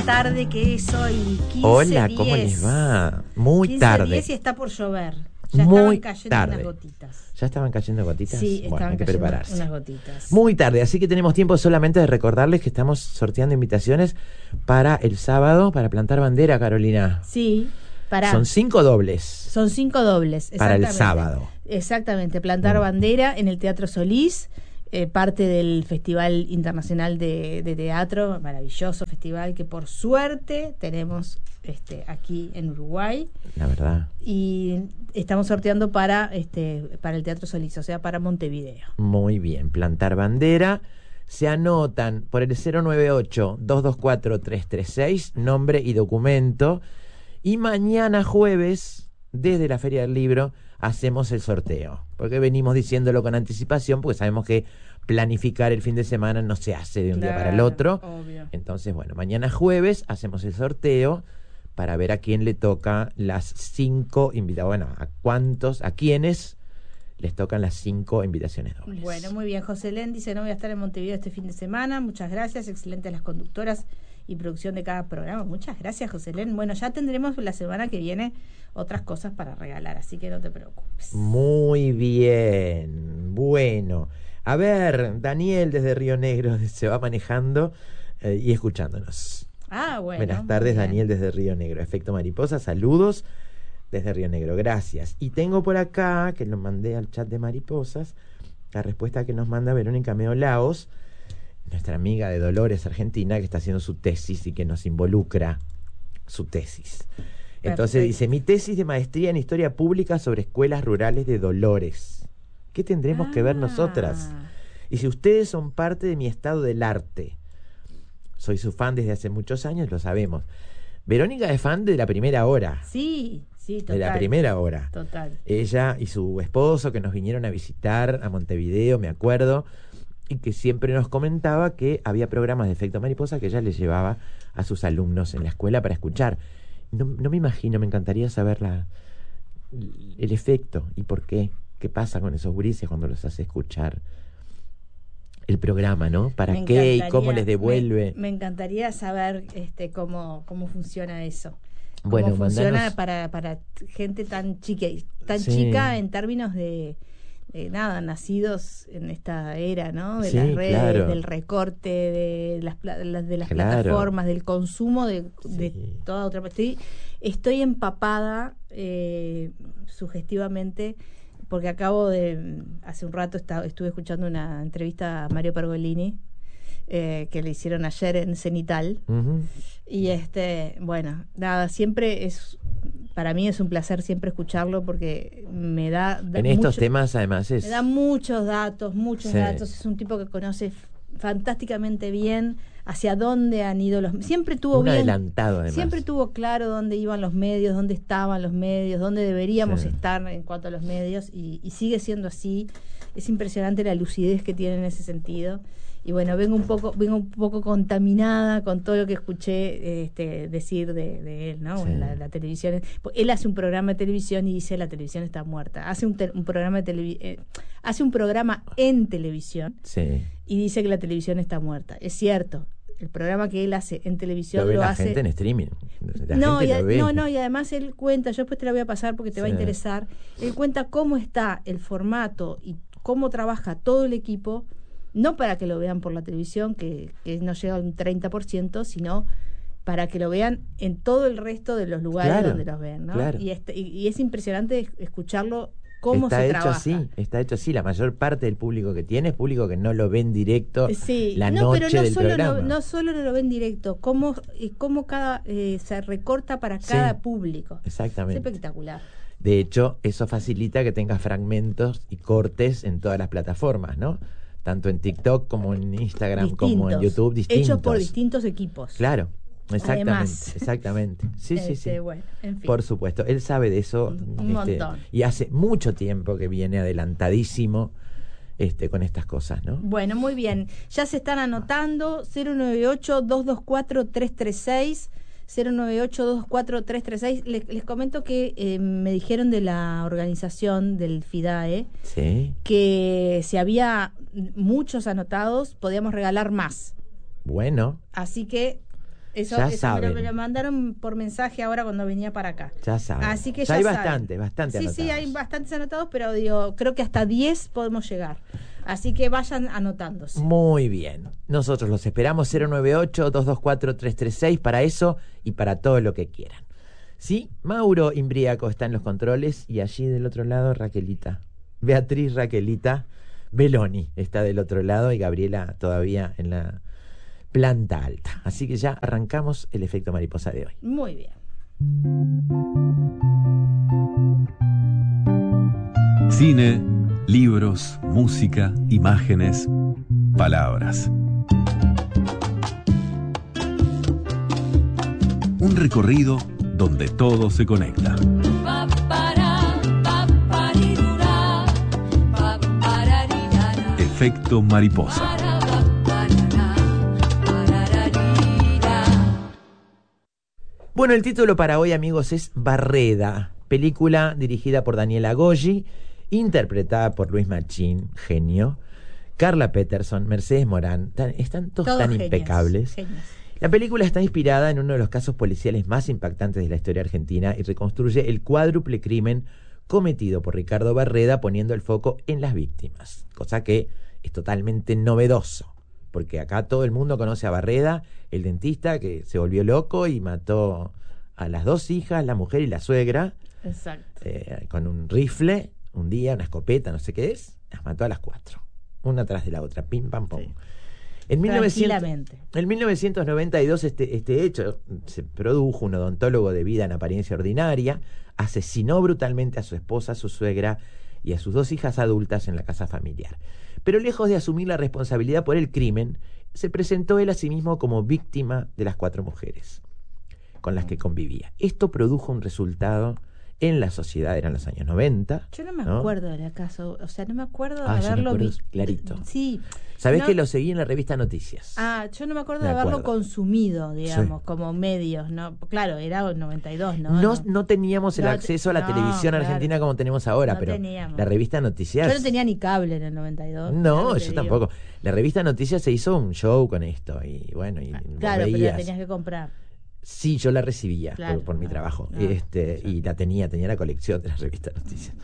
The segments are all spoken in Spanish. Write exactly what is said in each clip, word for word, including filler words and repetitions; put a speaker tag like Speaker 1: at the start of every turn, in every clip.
Speaker 1: tarde que es hoy. quince,
Speaker 2: Hola,
Speaker 1: diez.
Speaker 2: ¿cómo les va? Muy
Speaker 1: quince,
Speaker 2: tarde.
Speaker 1: diez y está por llover. Ya
Speaker 2: Muy
Speaker 1: estaban cayendo
Speaker 2: tarde.
Speaker 1: unas gotitas.
Speaker 2: ¿Ya estaban cayendo gotitas?
Speaker 1: Sí,
Speaker 2: Bueno,
Speaker 1: estaban
Speaker 2: hay que
Speaker 1: cayendo
Speaker 2: prepararse.
Speaker 1: unas gotitas.
Speaker 2: Muy tarde, así que tenemos tiempo solamente de recordarles que estamos sorteando invitaciones para el sábado, para plantar bandera, Carolina.
Speaker 1: Sí, para.
Speaker 2: Son cinco dobles.
Speaker 1: Son cinco dobles.
Speaker 2: Para el
Speaker 1: exactamente.
Speaker 2: sábado.
Speaker 1: Exactamente, plantar
Speaker 2: Mm.
Speaker 1: bandera en el Teatro Solís. Eh, parte del Festival Internacional de, de Teatro, maravilloso festival que por suerte tenemos este, aquí en Uruguay.
Speaker 2: La verdad.
Speaker 1: Y estamos sorteando para este para el Teatro Solís, o sea, para Montevideo.
Speaker 2: Muy bien, plantar bandera. Se anotan por el cero nueve ocho, dos dos cuatro, tres tres seis, nombre y documento. Y mañana jueves, desde la Feria del Libro, hacemos el sorteo. Porque venimos diciéndolo con anticipación, porque sabemos que planificar el fin de semana no se hace de un
Speaker 1: Claro,
Speaker 2: día para el otro.
Speaker 1: obvio.
Speaker 2: Entonces, bueno, mañana jueves hacemos el sorteo para ver a quién le toca las cinco invitaciones. Bueno, a cuántos, a quiénes les tocan las cinco invitaciones dobles.
Speaker 1: Bueno, muy bien. José Len dice, no voy a estar en Montevideo este fin de semana. Muchas gracias. Excelentes las conductoras y producción de cada programa. Muchas gracias, José Len. Bueno, ya tendremos la semana que viene otras cosas para regalar, así que no te preocupes.
Speaker 2: Muy bien. Bueno, a ver, Daniel desde Río Negro se va manejando eh, y escuchándonos.
Speaker 1: Ah, bueno.
Speaker 2: Buenas tardes,
Speaker 1: muy bien.
Speaker 2: Daniel desde Río Negro. Efecto Mariposa, saludos desde Río Negro, gracias. Y tengo por acá, que lo mandé al chat de Mariposas, la respuesta que nos manda Verónica Meolaos, nuestra amiga de Dolores, Argentina, que está haciendo su tesis y que nos involucra su tesis. Entonces
Speaker 1: Perfecto.
Speaker 2: dice, mi tesis de maestría en Historia Pública sobre escuelas rurales de Dolores. ¿Qué tendremos que ver nosotras?
Speaker 1: Ah.
Speaker 2: Y si ustedes son parte de mi estado del arte, soy su fan desde hace muchos años, lo sabemos. Verónica es fan de la primera hora.
Speaker 1: Sí, sí, total.
Speaker 2: De la primera hora.
Speaker 1: Total.
Speaker 2: Ella y su esposo que nos vinieron a visitar a Montevideo, me acuerdo, y que siempre nos comentaba que había programas de Efecto Mariposa que ella les llevaba a sus alumnos en la escuela para escuchar. No, no me imagino, me encantaría saber la, el efecto y por qué. ¿Qué pasa con esos gurises cuando los hace escuchar el programa, ¿no? ¿Para
Speaker 1: Me
Speaker 2: qué y
Speaker 1: encantaría-
Speaker 2: cómo les devuelve?
Speaker 1: Me, me encantaría saber este cómo, cómo funciona eso. Cómo
Speaker 2: Bueno,
Speaker 1: funciona
Speaker 2: mandanos-
Speaker 1: para, para gente tan chica, tan
Speaker 2: Sí.
Speaker 1: chica en términos de, de nada, nacidos en esta era, ¿no? De
Speaker 2: Sí,
Speaker 1: las redes,
Speaker 2: claro.
Speaker 1: del recorte, de las, pla- las- de las
Speaker 2: Claro.
Speaker 1: plataformas, del consumo de, de
Speaker 2: Sí.
Speaker 1: toda otra. Estoy, estoy empapada eh, sugestivamente. Porque acabo de, hace un rato estaba, estuve escuchando una entrevista a Mario Pergolini, eh, que le hicieron ayer en Cenital.
Speaker 2: Ujú.
Speaker 1: Y este, bueno, nada, siempre es, para mí es un placer siempre escucharlo porque me da, da
Speaker 2: En estos
Speaker 1: mucho-
Speaker 2: temas, además, es...
Speaker 1: me da muchos datos, muchos
Speaker 2: Sí.
Speaker 1: datos. Es un tipo que conoce f- fantásticamente bien hacia dónde han ido los, siempre tuvo
Speaker 2: un
Speaker 1: bien,
Speaker 2: adelantado, además.
Speaker 1: siempre tuvo claro dónde iban los medios, dónde estaban los medios, dónde deberíamos
Speaker 2: Sí.
Speaker 1: estar en cuanto a los medios, y, y sigue siendo así. Es impresionante la lucidez que tiene en ese sentido. Y bueno, vengo un poco, vengo un poco contaminada con todo lo que escuché este, decir de, de él, ¿no?
Speaker 2: Sí.
Speaker 1: Bueno, la, la televisión, es- él hace un programa de televisión y dice la televisión está muerta. Hace un, te- un programa de televi- eh, hace un programa en televisión
Speaker 2: Sí.
Speaker 1: y dice que la televisión está muerta. Es cierto, el programa que él hace en televisión
Speaker 2: Lo ve
Speaker 1: lo
Speaker 2: la
Speaker 1: hace.
Speaker 2: gente en streaming. La
Speaker 1: no,
Speaker 2: gente
Speaker 1: y a-
Speaker 2: lo ve.
Speaker 1: no, no, y además él cuenta, yo después te la voy a pasar porque te va a
Speaker 2: Sí.
Speaker 1: interesar. Él cuenta cómo está el formato y cómo trabaja todo el equipo, no para que lo vean por la televisión, que, que no llega a un treinta por ciento, sino para que lo vean en todo el resto de los lugares
Speaker 2: Claro,
Speaker 1: donde los ven, ¿no?
Speaker 2: claro.
Speaker 1: Y, este, y, y es impresionante escucharlo cómo
Speaker 2: está
Speaker 1: se
Speaker 2: hecho
Speaker 1: trabaja.
Speaker 2: así, está hecho así. La mayor parte del público que tiene es público que no lo ve en directo
Speaker 1: Sí,
Speaker 2: la
Speaker 1: no,
Speaker 2: noche
Speaker 1: pero no
Speaker 2: del
Speaker 1: solo
Speaker 2: programa.
Speaker 1: no, no solo no lo ven directo, cómo, eh, cómo cada eh, se recorta para
Speaker 2: Sí,
Speaker 1: cada público. Es
Speaker 2: Exactamente.
Speaker 1: espectacular.
Speaker 2: De hecho, eso facilita que tengas fragmentos y cortes en todas las plataformas, ¿no? Tanto en TikTok como en Instagram, como en
Speaker 1: Distintos,
Speaker 2: YouTube, distintos.
Speaker 1: hechos por distintos equipos.
Speaker 2: Claro, exactamente,
Speaker 1: Además.
Speaker 2: exactamente. Sí, sí, sí.
Speaker 1: Este, bueno, en fin.
Speaker 2: Por supuesto, él sabe de eso.
Speaker 1: Un- un montón.
Speaker 2: Y hace mucho tiempo que viene adelantadísimo este, con estas cosas, ¿no?
Speaker 1: Bueno, muy bien. Ya se están anotando cero nueve ocho, dos dos cuatro, tres tres seis, cero nueve ocho, dos dos cuatro, tres tres seis. Les, les comento que eh, me dijeron de la organización del FIDAE
Speaker 2: Sí.
Speaker 1: que si había muchos anotados, podíamos regalar más.
Speaker 2: Bueno,
Speaker 1: Así que Eso,
Speaker 2: ya
Speaker 1: eso
Speaker 2: saben.
Speaker 1: Me, lo, me lo mandaron por mensaje ahora cuando venía para acá.
Speaker 2: Ya saben.
Speaker 1: Así que
Speaker 2: ya
Speaker 1: ya
Speaker 2: hay
Speaker 1: saben.
Speaker 2: bastante, bastante
Speaker 1: Sí,
Speaker 2: anotados.
Speaker 1: sí, hay bastantes anotados, pero digo, creo que hasta diez podemos llegar. Así que vayan anotándose.
Speaker 2: Muy bien. Nosotros los esperamos cero nueve ocho, dos dos cuatro, tres tres seis para eso y para todo lo que quieran. Sí, Mauro Imbriaco está en los controles y allí del otro lado Raquelita. Beatriz Raquelita Beloni está del otro lado y Gabriela todavía en la planta alta. Así que ya arrancamos el efecto mariposa de hoy.
Speaker 1: Muy bien.
Speaker 3: Cine, libros, música, imágenes, palabras. Un recorrido donde todo se conecta. Efecto mariposa.
Speaker 2: Bueno, el título para hoy, amigos, es Barreda, película dirigida por Daniela Goggi, interpretada por Luis Machín, genio, Carla Peterson, Mercedes Morán, tan, están todos, todos tan genios, impecables. Genios. La película está inspirada en uno de los casos policiales más impactantes de la historia argentina y reconstruye el cuádruple crimen cometido por Ricardo Barreda, poniendo el foco en las víctimas, cosa que es totalmente novedoso, porque acá todo el mundo conoce a Barreda, el dentista que se volvió loco y mató a las dos hijas, la mujer y la suegra.
Speaker 1: Exacto.
Speaker 2: Eh, con un rifle, un día, una escopeta, no sé qué es, las mató a las cuatro, una tras de la otra, pim, pam, pum. Sí. En, mil novecientos, en mil novecientos noventa y dos este, este hecho se produjo. Un odontólogo de vida en apariencia ordinaria asesinó brutalmente a su esposa, a su suegra y a sus dos hijas adultas en la casa familiar. Pero lejos de asumir la responsabilidad por el crimen, se presentó él a sí mismo como víctima de las cuatro mujeres con las que convivía. Esto produjo un resultado en la sociedad, eran los años noventa.
Speaker 1: Yo no me
Speaker 2: ¿no?
Speaker 1: acuerdo del caso, o sea, no me acuerdo de
Speaker 2: ah,
Speaker 1: haberlo
Speaker 2: visto.
Speaker 1: Vi-
Speaker 2: clarito.
Speaker 1: Sí.
Speaker 2: ¿Sabés
Speaker 1: no,
Speaker 2: que lo seguí en la revista Noticias?
Speaker 1: Ah, yo no me acuerdo
Speaker 2: me
Speaker 1: de haberlo
Speaker 2: acuerdo.
Speaker 1: consumido, digamos,
Speaker 2: Sí.
Speaker 1: como medios, ¿no? Claro, era el noventa y dos, ¿no?
Speaker 2: No,
Speaker 1: no,
Speaker 2: no teníamos el
Speaker 1: no,
Speaker 2: acceso a la
Speaker 1: no,
Speaker 2: televisión
Speaker 1: claro.
Speaker 2: argentina como tenemos ahora,
Speaker 1: No
Speaker 2: pero
Speaker 1: teníamos.
Speaker 2: la revista Noticias...
Speaker 1: Yo no tenía ni cable en el noventa y dos.
Speaker 2: No, yo tampoco. La revista Noticias se hizo un show con esto y bueno, y
Speaker 1: Ah,
Speaker 2: vos
Speaker 1: claro, pero
Speaker 2: veías.
Speaker 1: la tenías que comprar.
Speaker 2: Sí, yo la recibía
Speaker 1: Claro,
Speaker 2: por, por mi
Speaker 1: claro,
Speaker 2: trabajo.
Speaker 1: claro,
Speaker 2: este,
Speaker 1: claro.
Speaker 2: Y la tenía, tenía la colección de la revista Noticias.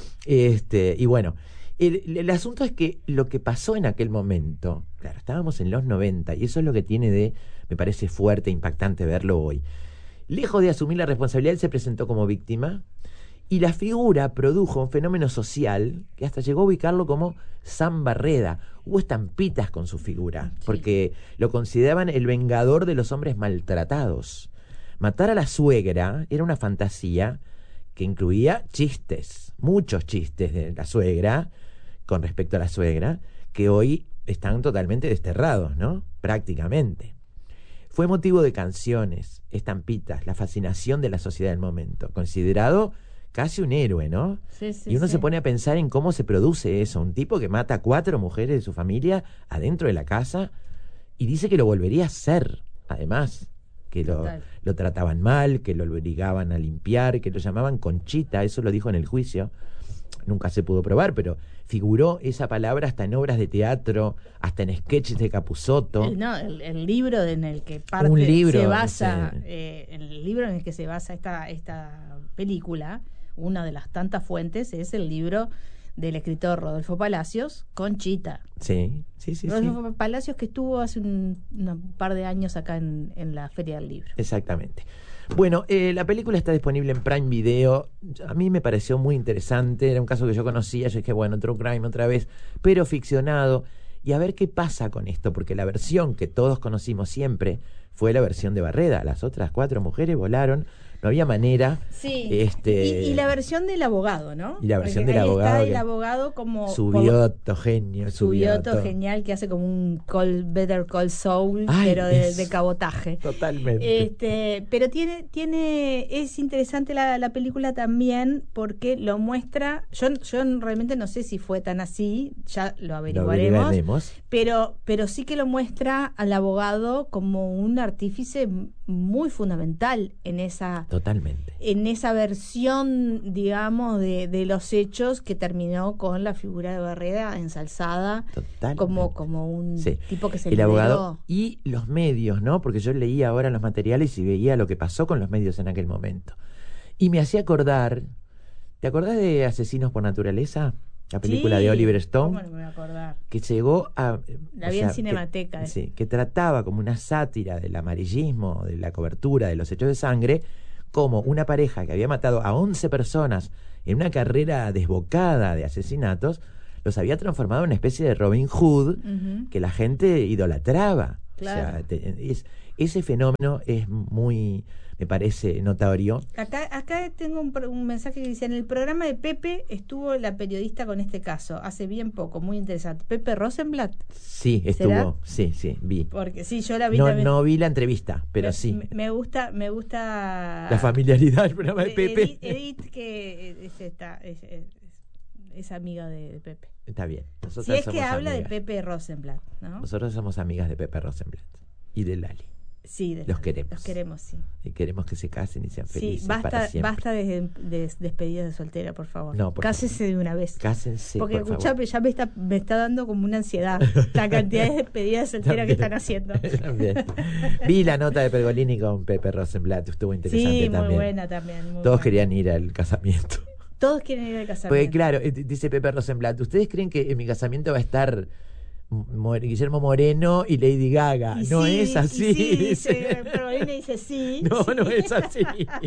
Speaker 2: Este, y bueno, el, el asunto es que lo que pasó en aquel momento, claro, estábamos en los noventa y eso es lo que tiene de, me parece fuerte, impactante verlo hoy. Lejos de asumir la responsabilidad, él se presentó como víctima y la figura produjo un fenómeno social que hasta llegó a ubicarlo como San Barreda. Hubo estampitas con su figura, sí. porque lo consideraban el vengador de los hombres maltratados. Matar a la suegra era una fantasía que incluía chistes, muchos chistes de la suegra, con respecto a la suegra, que hoy están totalmente desterrados, ¿no? Prácticamente. Fue motivo de canciones, estampitas, la fascinación de la sociedad del momento, considerado casi un héroe, ¿no?
Speaker 1: Sí, sí,
Speaker 2: y uno
Speaker 1: sí.
Speaker 2: se pone a pensar en cómo se produce eso, un tipo que mata a cuatro mujeres de su familia adentro de la casa y dice que lo volvería a hacer, además, que lo, lo trataban mal, que lo obligaban a limpiar, que lo llamaban Conchita, eso lo dijo en el juicio, nunca se pudo probar, pero figuró esa palabra hasta en obras de teatro, hasta en sketches de Capusotto.
Speaker 1: El, no, el, el libro en el que parte
Speaker 2: Un libro,
Speaker 1: se basa,
Speaker 2: sí.
Speaker 1: eh, el libro en el que se basa esta, esta película, una de las tantas fuentes, es el libro del escritor Rodolfo Palacios, Conchita.
Speaker 2: Sí, sí, sí.
Speaker 1: Rodolfo
Speaker 2: sí.
Speaker 1: Palacios, que estuvo hace un, un par de años acá en, en la Feria del Libro.
Speaker 2: Exactamente. Bueno, eh, la película está disponible en Prime Video. A mí me pareció muy interesante. Era un caso que yo conocía. Yo dije, bueno, True Crime otra vez, pero ficcionado. Y a ver qué pasa con esto, porque la versión que todos conocimos siempre fue la versión de Barreda. Las otras cuatro mujeres volaron. No había manera.
Speaker 1: Sí.
Speaker 2: Este,
Speaker 1: y, y la versión del abogado, ¿no?
Speaker 2: Y la versión
Speaker 1: Porque
Speaker 2: del
Speaker 1: ahí
Speaker 2: abogado.
Speaker 1: Está el abogado como.
Speaker 2: Subioto, genio.
Speaker 1: Subioto,
Speaker 2: Subioto.
Speaker 1: genial, que hace como un call, Better Call Saul,
Speaker 2: Ay,
Speaker 1: pero de,
Speaker 2: es...
Speaker 1: de cabotaje.
Speaker 2: Totalmente.
Speaker 1: Este, pero tiene, tiene, es interesante la, la película también porque lo muestra. Yo, yo realmente no sé si fue tan así, ya lo averiguaremos.
Speaker 2: Lo averiguaremos.
Speaker 1: Pero, pero sí que lo muestra al abogado como un artífice muy fundamental en esa
Speaker 2: Totalmente.
Speaker 1: en esa versión, digamos, de, de los hechos que terminó con la figura de Barreda ensalzada
Speaker 2: Totalmente.
Speaker 1: como, como un
Speaker 2: Sí.
Speaker 1: tipo que se
Speaker 2: El
Speaker 1: liberó.
Speaker 2: abogado y los medios, ¿no? Porque yo leía ahora los materiales y veía lo que pasó con los medios en aquel momento. Y me hacía acordar, ¿te acordás de Asesinos por Naturaleza? La película
Speaker 1: Sí,
Speaker 2: de Oliver Stone.
Speaker 1: ¿cómo no me voy a acordar?
Speaker 2: Que llegó a...
Speaker 1: La
Speaker 2: o
Speaker 1: vi
Speaker 2: sea,
Speaker 1: en Cinemateca.
Speaker 2: Que, sí, que trataba como una sátira del amarillismo, de la cobertura de los hechos de sangre, como una pareja que había matado a once personas en una carrera desbocada de asesinatos, los había transformado en una especie de Robin Hood
Speaker 1: Ujú.
Speaker 2: que la gente idolatraba.
Speaker 1: Claro.
Speaker 2: O sea, te- es, ese fenómeno es muy, me parece, notorio.
Speaker 1: Acá, acá tengo un, pro- un mensaje que dice: en el programa de Pepe estuvo la periodista con este caso, hace bien poco, muy interesante. Pepe Rosenblatt,
Speaker 2: Sí,
Speaker 1: ¿será?
Speaker 2: estuvo, sí, sí, vi.
Speaker 1: porque sí, yo la vi
Speaker 2: No,
Speaker 1: también.
Speaker 2: no vi la entrevista, pero
Speaker 1: me,
Speaker 2: sí.
Speaker 1: Me, me gusta, me gusta
Speaker 2: La familiaridad del programa de
Speaker 1: Eh,
Speaker 2: Pepe.
Speaker 1: Edith, Edith, que es, esta, es, es- es amiga de, de Pepe.
Speaker 2: Está bien. Nosotras
Speaker 1: Si es que
Speaker 2: somos
Speaker 1: habla
Speaker 2: amigas.
Speaker 1: de Pepe Rosenblatt, ¿no?
Speaker 2: Nosotros somos amigas de Pepe Rosenblatt y de Lali.
Speaker 1: Sí, de-
Speaker 2: Los queremos.
Speaker 1: Los queremos, sí.
Speaker 2: Y queremos que se casen y sean felices
Speaker 1: Sí,
Speaker 2: para
Speaker 1: basta,
Speaker 2: siempre.
Speaker 1: basta de, de despedidas de soltera, por favor.
Speaker 2: No, por
Speaker 1: Cásese de una vez.
Speaker 2: Cásense,
Speaker 1: Porque
Speaker 2: por favor.
Speaker 1: escuchame, ya me está, me está dando como una ansiedad la cantidad de despedidas de soltera que están haciendo.
Speaker 2: También. Vi la nota de Pergolini con Pepe Rosenblatt, estuvo interesante
Speaker 1: Sí, muy
Speaker 2: también.
Speaker 1: buena también. muy
Speaker 2: Todos
Speaker 1: buena.
Speaker 2: querían ir al casamiento.
Speaker 1: Todos quieren ir al
Speaker 2: Porque
Speaker 1: casamiento.
Speaker 2: claro, eh, dice Pepe Rosenblatt, ¿ustedes creen que en mi casamiento va a estar Mo- Guillermo Moreno y Lady Gaga?
Speaker 1: Y
Speaker 2: No
Speaker 1: sí,
Speaker 2: es
Speaker 1: y
Speaker 2: así.
Speaker 1: sí,
Speaker 2: dice.
Speaker 1: dice, Pergolini dice sí.
Speaker 2: No,
Speaker 1: sí.
Speaker 2: no es así.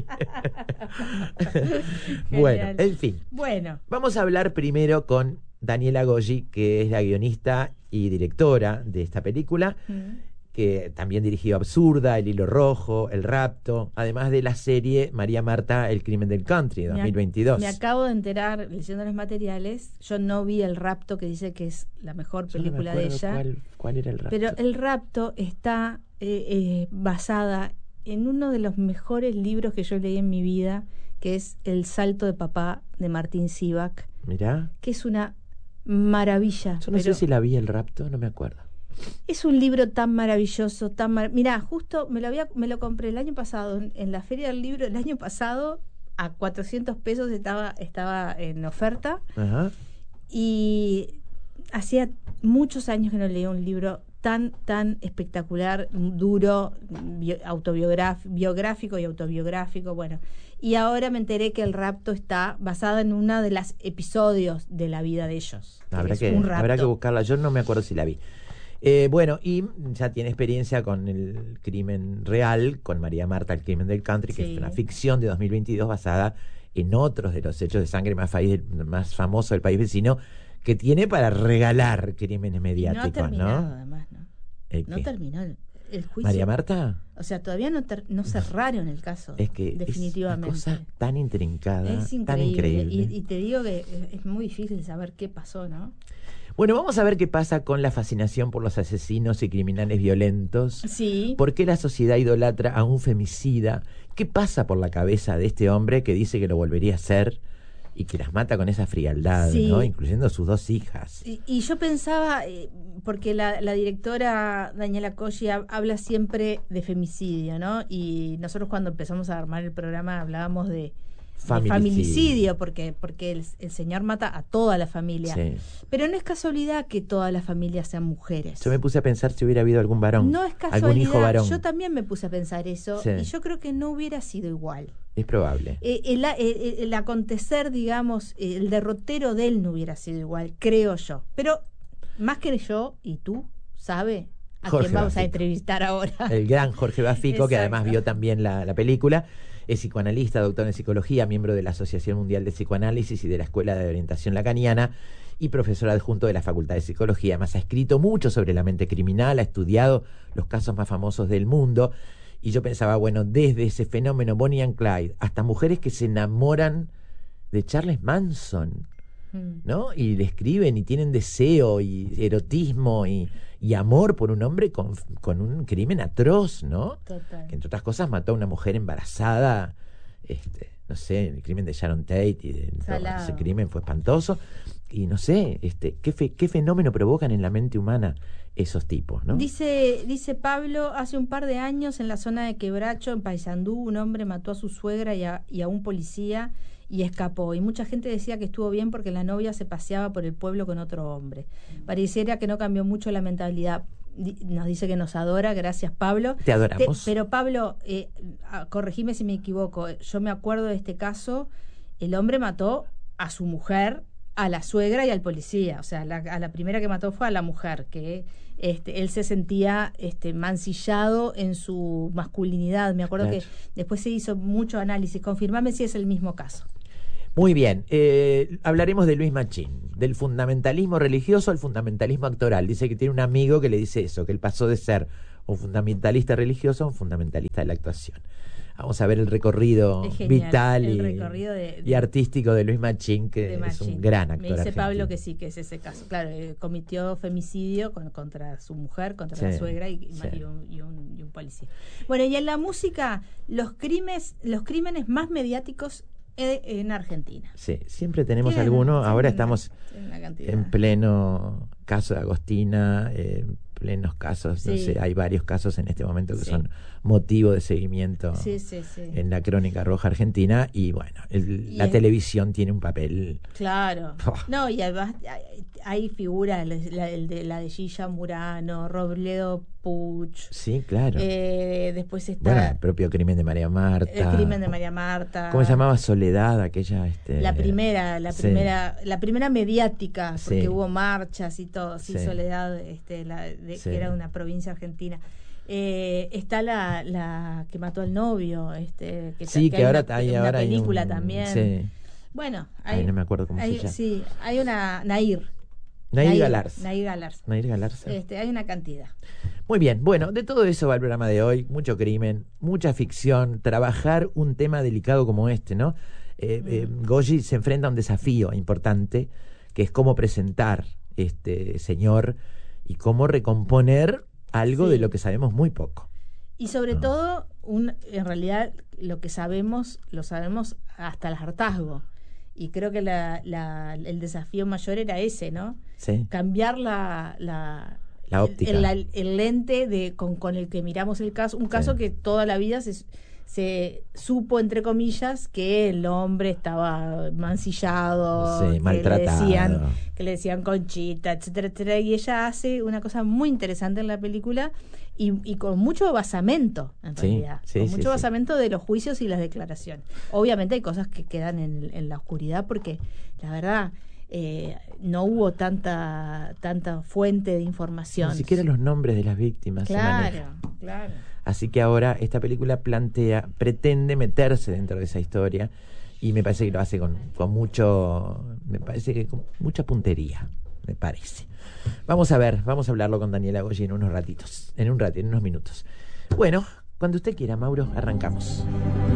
Speaker 2: Bueno,
Speaker 1: Genial.
Speaker 2: en fin.
Speaker 1: Bueno,
Speaker 2: Vamos a hablar primero con Daniela Goggi, que es la guionista y directora de esta película,
Speaker 1: mm,
Speaker 2: que también dirigió Absurda, El Hilo Rojo, El Rapto, además de la serie María Marta, El Crimen del Country,
Speaker 1: me ac-
Speaker 2: dos mil veintidós.
Speaker 1: me acabo de enterar, leyendo los materiales, yo no vi El Rapto, que dice que es la mejor
Speaker 2: Yo no me
Speaker 1: película de
Speaker 2: acuerdo
Speaker 1: ella,
Speaker 2: ¿Cuál, cuál era El Rapto?
Speaker 1: pero El Rapto está eh, eh, basada en uno de los mejores libros que yo leí en mi vida, que es El Salto de Papá, de Martín Sivak,
Speaker 2: Mirá,
Speaker 1: que es una maravilla.
Speaker 2: yo no
Speaker 1: pero
Speaker 2: sé si la vi El Rapto, no me acuerdo.
Speaker 1: es un libro tan maravilloso, tan mar... Mirá, justo me lo había, me lo compré el año pasado, en, en la Feria del Libro, el año pasado, a cuatrocientos pesos estaba, estaba en oferta,
Speaker 2: Ajá.
Speaker 1: y hacía muchos años que no leía un libro tan, tan espectacular, duro, bio- autobiográfico, biográfico y autobiográfico, bueno. Y ahora me enteré que El Rapto está basada en uno de los episodios de la vida de ellos.
Speaker 2: Habrá
Speaker 1: es
Speaker 2: que,
Speaker 1: un rapto.
Speaker 2: habrá que buscarla, yo no me acuerdo si la vi. Eh, bueno, y ya tiene experiencia con el crimen real, con María Marta, El Crimen del Country, que
Speaker 1: Sí.
Speaker 2: es una ficción de dos mil veintidós basada en otros de los hechos de sangre más, país, más famosos del país vecino, que tiene para regalar crímenes
Speaker 1: Y no ha
Speaker 2: mediáticos,
Speaker 1: terminado,
Speaker 2: ¿no?
Speaker 1: además, ¿no?
Speaker 2: ¿El
Speaker 1: No
Speaker 2: qué?
Speaker 1: terminó el, el juicio.
Speaker 2: María Marta,
Speaker 1: O sea, todavía no, ter- no cerraron el caso.
Speaker 2: es que
Speaker 1: definitivamente.
Speaker 2: es una cosa tan intrincada,
Speaker 1: Es
Speaker 2: tan
Speaker 1: increíble.
Speaker 2: increíble.
Speaker 1: Y, y te digo que es, es muy difícil saber qué pasó, ¿no?
Speaker 2: Bueno, vamos a ver qué pasa con la fascinación por los asesinos y criminales violentos.
Speaker 1: Sí.
Speaker 2: ¿Por qué la sociedad idolatra a un femicida? ¿Qué pasa por la cabeza de este hombre que dice que lo volvería a hacer y que las mata con esa frialdad,
Speaker 1: Sí.
Speaker 2: ¿no? Incluyendo sus dos hijas.
Speaker 1: Y, y yo pensaba, eh, porque la, la directora Daniela Goggi ha- habla siempre de femicidio, ¿no? Y nosotros cuando empezamos a armar el programa hablábamos de, de
Speaker 2: Familicidio.
Speaker 1: familicidio, porque, porque el, el señor mata a toda la familia.
Speaker 2: Sí.
Speaker 1: Pero no es casualidad que todas las familias sean mujeres.
Speaker 2: Yo me puse a pensar si hubiera habido algún varón.
Speaker 1: No es
Speaker 2: algún
Speaker 1: casualidad.
Speaker 2: hijo varón.
Speaker 1: Yo también me puse a pensar eso,
Speaker 2: Sí.
Speaker 1: y yo creo que no hubiera sido igual.
Speaker 2: Es probable.
Speaker 1: Eh, el, el- el acontecer, digamos, eh, el derrotero de él no hubiera sido igual, creo yo. Pero más que yo y tú, ¿sabe a
Speaker 2: Jorge
Speaker 1: quién vamos a
Speaker 2: Bafico.
Speaker 1: entrevistar ahora?
Speaker 2: El gran Jorge Bafico, que además
Speaker 1: Exacto.
Speaker 2: vio también la, la película. Es psicoanalista, doctor en psicología, miembro de la Asociación Mundial de Psicoanálisis y de la Escuela de Orientación Lacaniana y profesor adjunto de la Facultad de Psicología. Además ha escrito mucho sobre la mente criminal, ha estudiado los casos más famosos del mundo. Y yo pensaba, bueno, desde ese fenómeno Bonnie and Clyde hasta mujeres que se enamoran de Charles Manson,
Speaker 1: Mm.
Speaker 2: ¿no? Y le escriben y tienen deseo y erotismo y, y amor por un hombre con, con un crimen atroz, ¿no?
Speaker 1: Total.
Speaker 2: Que entre otras cosas mató a una mujer embarazada, este, no sé, el crimen de Sharon Tate y de- todo
Speaker 1: Salado.
Speaker 2: ese crimen fue espantoso. y no sé, este, ¿qué, fe, qué fenómeno provocan en la mente humana esos tipos, ¿no?
Speaker 1: Dice, dice Pablo, hace un par de años en la zona de Quebracho, en Paysandú, un hombre mató a su suegra y a, y a un policía y escapó. Y mucha gente decía que estuvo bien porque la novia se paseaba por el pueblo con otro hombre. Pareciera que no cambió mucho la mentalidad. Nos dice que nos adora, gracias Pablo.
Speaker 2: Te adoramos.
Speaker 1: Te, pero Pablo, eh, corregime si me equivoco, yo me acuerdo de este caso, el hombre mató a su mujer, a la suegra y al policía, o sea, la, a la primera que mató fue a la mujer, que este, él se sentía este, mancillado en su masculinidad. Me acuerdo claro. que después se hizo mucho análisis. Confirmame si es el mismo caso.
Speaker 2: Muy bien, eh, hablaremos de Luis Machín, del fundamentalismo religioso al fundamentalismo actoral. Dice que tiene un amigo que le dice eso, que él pasó de ser un fundamentalista religioso a un fundamentalista de la actuación. Vamos a ver el recorrido genial, vital el y, recorrido de, de, y artístico de Luis Machín, que es un gran actor.
Speaker 1: Me dice
Speaker 2: argentino.
Speaker 1: Pablo que sí, que es ese caso. Claro, eh, cometió femicidio con, contra su mujer, contra sí, la suegra y, sí. y, un, y, un, y un policía. Bueno, y en la música, los crímenes, los crímenes más mediáticos en Argentina.
Speaker 2: Sí, siempre tenemos alguno. Ahora estamos en pleno caso de Agostina, eh, plenos casos, sí. no sé, hay varios casos en este momento que sí. son motivo de seguimiento
Speaker 1: sí, sí, sí.
Speaker 2: en la Crónica Roja Argentina y bueno, el, y la es... televisión tiene un papel.
Speaker 1: Claro. Oh. No, y además hay, hay figuras, la, el de, la de Gilla Murano, Robledo Puch.
Speaker 2: Sí, claro.
Speaker 1: Eh, después está...
Speaker 2: Bueno, el propio crimen de María Marta.
Speaker 1: El crimen de María Marta.
Speaker 2: ¿Cómo se llamaba? Soledad, aquella... Este,
Speaker 1: la primera, la
Speaker 2: sí.
Speaker 1: primera, la primera mediática, porque
Speaker 2: sí.
Speaker 1: hubo marchas y todo, sí,
Speaker 2: sí.
Speaker 1: Soledad, este, la de, sí. que era una provincia argentina. Eh, está la, la que mató al novio, este, que,
Speaker 2: sí,
Speaker 1: que,
Speaker 2: que
Speaker 1: hay
Speaker 2: ahora
Speaker 1: una,
Speaker 2: hay
Speaker 1: una
Speaker 2: ahora
Speaker 1: película
Speaker 2: hay un,
Speaker 1: también.
Speaker 2: Sí.
Speaker 1: Bueno, hay,
Speaker 2: Ay, no me acuerdo cómo
Speaker 1: hay,
Speaker 2: se llama.
Speaker 1: Sí, hay una Nair.
Speaker 2: Nair, Nair Galarza.
Speaker 1: Nair Galarza.
Speaker 2: Nair Galarza.
Speaker 1: Este, hay una cantidad.
Speaker 2: Muy bien, bueno, de todo eso va el programa de hoy, mucho crimen, mucha ficción, trabajar un tema delicado como este, ¿no? Eh, mm. eh, Goyi se enfrenta a un desafío importante, que es cómo presentar este señor y cómo recomponer algo sí. de lo que sabemos muy poco.
Speaker 1: Y sobre ¿no? todo, un, en realidad, lo que sabemos, lo sabemos hasta el hartazgo. Y creo que la, la, el desafío mayor era ese, ¿no?
Speaker 2: Sí.
Speaker 1: Cambiar la... la
Speaker 2: La óptica.
Speaker 1: El, el, el lente de con, con el que miramos el caso, un caso sí. que toda la vida se, se supo, entre comillas, que el hombre estaba mancillado,
Speaker 2: sí,
Speaker 1: que
Speaker 2: maltratado.
Speaker 1: Le decían, que le decían Conchita, etcétera, etcétera. Y ella hace una cosa muy interesante en la película y, y con mucho basamento, en
Speaker 2: sí,
Speaker 1: realidad.
Speaker 2: Sí,
Speaker 1: con
Speaker 2: sí,
Speaker 1: mucho
Speaker 2: sí.
Speaker 1: basamento de los juicios y las declaraciones. Obviamente hay cosas que quedan en, en la oscuridad porque, la verdad... Eh, no hubo tanta tanta fuente de información.
Speaker 2: Ni siquiera los nombres de las víctimas
Speaker 1: claro,
Speaker 2: se manejan.
Speaker 1: Claro.
Speaker 2: Así que ahora esta película plantea, pretende meterse dentro de esa historia y me parece que lo hace con, con mucho, me parece que con mucha puntería, me parece. Vamos a ver, vamos a hablarlo con Daniela Goyi en unos ratitos, en un ratito, en unos minutos. Bueno, cuando usted quiera, Mauro, arrancamos.